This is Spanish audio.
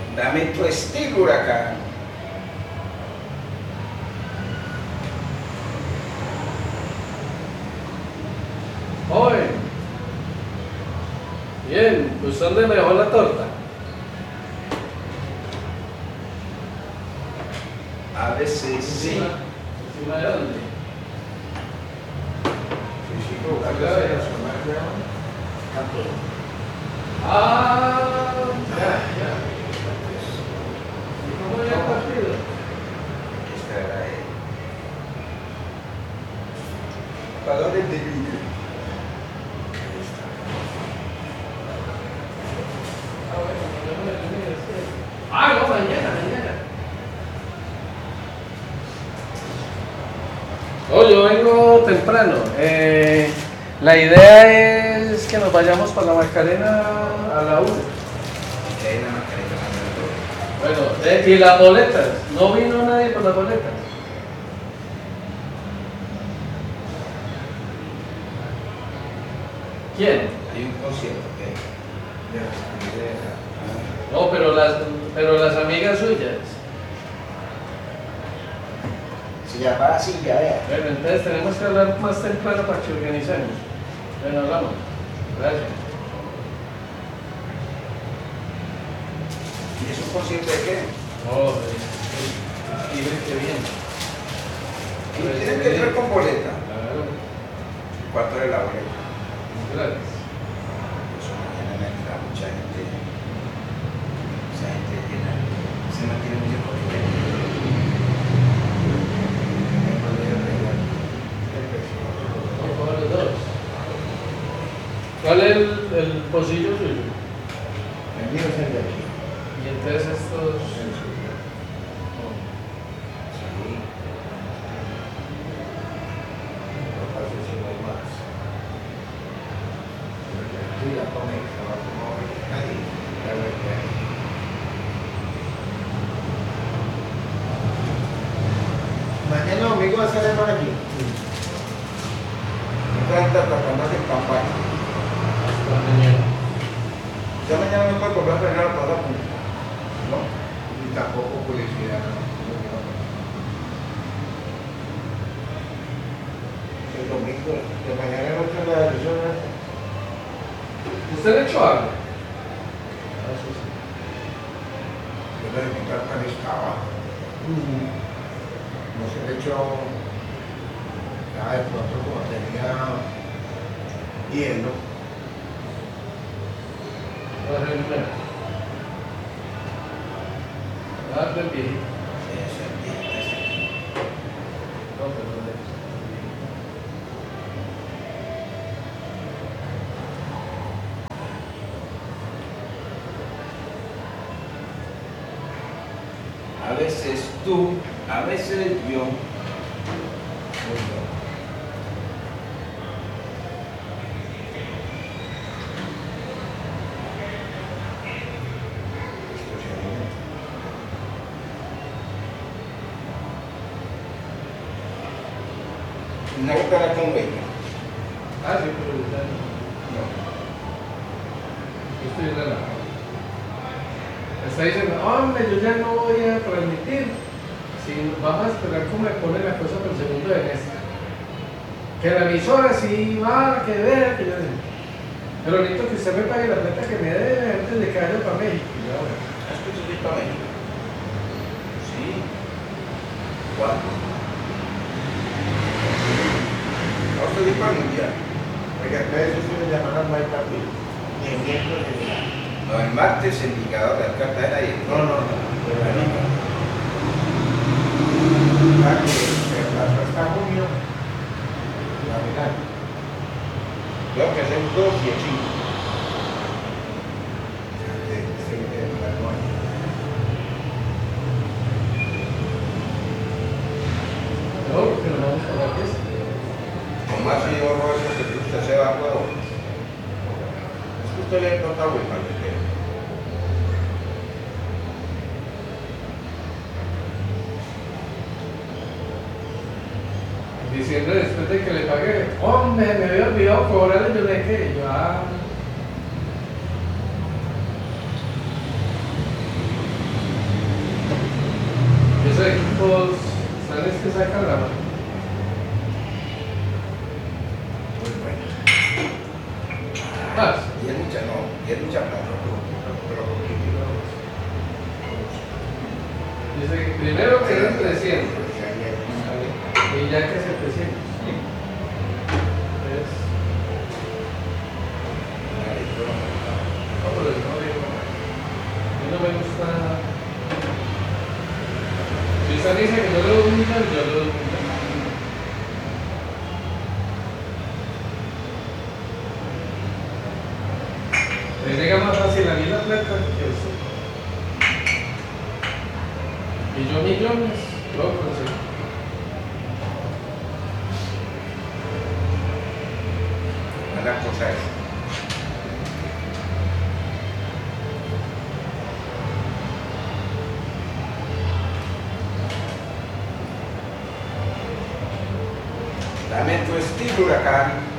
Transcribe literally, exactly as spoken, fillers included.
Dame tu estilo, huracán. Joven. Bien, ¿usted dónde me dejó la torta? A veces sí. ¿Encima, encima de dónde? Ah, ya, ya. ¿Y cómo ya el partido? Esta era él. Valores de lluvia. Ah, bueno, no me lo sí. Ah, no, mañana, mañana. No, yo vengo temprano. Eh, la idea es que nos vayamos para la Macarena a la una. Y que hay una mascarita mandando. Bueno, eh, y las boletas. No vino nadie por las boletas. ¿Quién? Hay un concierto que de las amigas. No, pero las, pero las amigas suyas. Se llama así, ya vea. Bueno, entonces tenemos que hablar más temprano para que organicemos. Bueno, hablamos. Gracias. ¿Y es un concierto de qué? Oh, libre que bien. Y tienen que entrar con boleta. Claro, ¿Cuánto es la boleta? gracias. Eso mañana entra mucha gente. Esa gente llena. Se mantiene mucho por Por favor, los dos. ¿Cuál es el, el pocillo suyo? El mío es el de aquí. Y entonces estos. El suyo. Oh. Sí. No pasa si no hay más. Pero que aquí la come, se va como nadie. Ya ve que hay. Mañana domingo va a ser por aquí. Entra cuando hacen campaña. Hasta mañana. Ya mañana no puede volver a pegar la palabra. ¿No? Y tampoco publicidad. ¿No? El domingo, de mañana no está la persona. ¿Usted le echó algo? Ah, sí, sí. Yo le dije que pan estaba. No se le echó. Ya de pronto como tenía hielo. Va a ser el primero. Va a dar del viejito. Eso es bien. No, pero no es. A veces tú, a veces yo. Una cara con huella. Ah, sí, pero ya no. No. Yo estoy relajado. Está diciendo, hombre, yo ya no voy a transmitir. Si vamos a esperar cómo me pone la cosa por el segundo de mes. Que la emisora sí va, que vea, que yo sé. Pero necesito que usted me pague la plata que me debe antes de que vaya para México. Y yo, bueno, ¿Has escuchado ir para México? Sí. ¿Cuándo? ¿Has escuchado ir para el Mundial? Oiga, ustedes se suelen llamar al mal partido. Ni el miércoles ni nada. No, el martes el indicador de Cartagena y el No, no, no. De la liga. La que se aplazó hasta junio. La final. Creo que es el dos y el cinco. De, de, de la nueve. no, porque no vamos a la fiesta. ¿Cómo ha sido Roberto que usted se va a juego? Es que usted le ha contado el mal de que. Diciendo después de que le pagué, hombre, me había olvidado cobrarle, yo le dije, yo, ah. sacan la mano. Muy bueno. Más. Y es mucha, no, y es mucha plata. Pero Dice que primero que den trescientos. Y ya que es setecientos. Es. No, pero no digo. A mí no me gusta. Si usted dice que yo le doy un millón, yo le doy un millón. Me llega más fácil a mí la plata que eso. Y yo millones, lo consigo. la cosa es. Dame tu estilo, huracán.